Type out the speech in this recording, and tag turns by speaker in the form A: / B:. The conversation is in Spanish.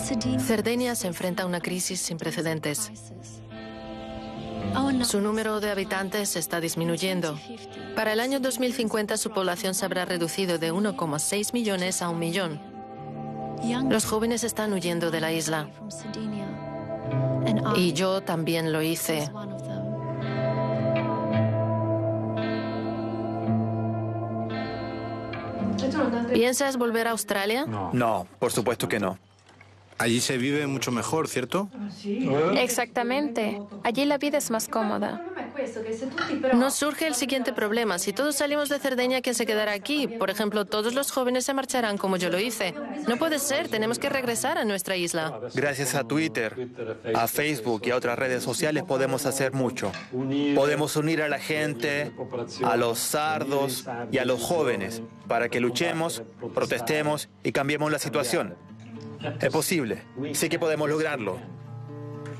A: Cerdeña se enfrenta a una crisis sin precedentes. Su número de habitantes está disminuyendo. Para el año 2050 su población se habrá reducido de 1,6 millones a 1 millón. Los jóvenes están huyendo de la isla. Y yo también lo hice. ¿Piensas volver a Australia?
B: No, por supuesto que no.
C: Allí se vive mucho mejor, ¿cierto?
D: Exactamente. Allí la vida es más cómoda.
A: Nos surge el siguiente problema. Si todos salimos de Cerdeña, ¿quién se quedará aquí? Por ejemplo, todos los jóvenes se marcharán como yo lo hice. No puede ser, tenemos que regresar a nuestra isla.
B: Gracias a Twitter, a Facebook y a otras redes sociales podemos hacer mucho. Podemos unir a la gente, a los sardos y a los jóvenes para que luchemos, protestemos y cambiemos la situación. Es posible. Sí que podemos lograrlo.